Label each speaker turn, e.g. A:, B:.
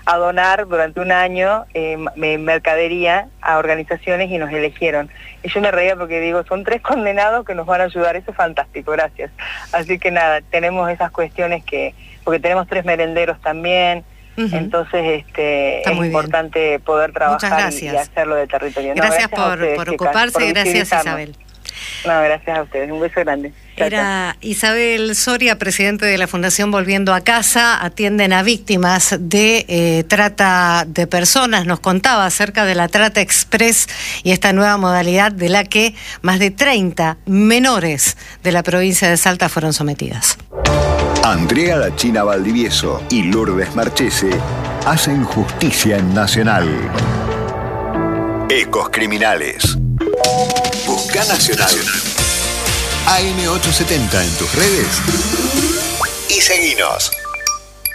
A: a donar durante un año mercadería a organizaciones y nos eligieron. Y yo me reía porque digo, son 3 condenados que nos van a ayudar, eso es fantástico, gracias. Así que nada, tenemos esas cuestiones porque tenemos 3 merenderos también, entonces es importante poder trabajar y hacerlo de territorio.
B: Gracias por ocuparse, gracias Isabel.
A: No, gracias a ustedes, un beso grande.
B: Era Isabel Soria, presidente de la Fundación Volviendo a Casa. Atienden a víctimas de trata de personas. Nos contaba acerca de la trata express y esta nueva modalidad de la que más de 30 menores de la provincia de Salta fueron sometidas.
C: Andrea La China Valdivieso y Lourdes Marchese hacen justicia en Nacional. Ecos Criminales. Busca Nacional. AM870 en tus redes y seguinos.